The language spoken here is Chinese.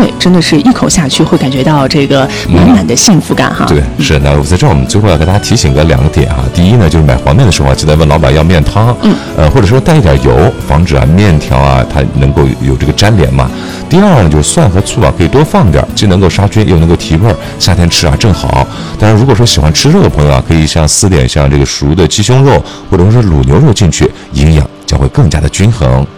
对，真的是一口下去会感觉到这个满满的幸福感哈。 对，是。那在这儿我们最后要跟大家提醒个2个点啊。第一呢，就是买黄面的时候啊，记得问老板要面汤，或者说带一点油，防止啊面条啊它能够有这个粘连嘛。第二呢，就是蒜和醋啊可以多放点，既能够杀菌又能够提味儿，夏天吃啊正好。当然，如果说喜欢吃肉的朋友啊，可以撕点像这个熟的鸡胸肉或者说是卤牛肉进去，营养将会更加的均衡。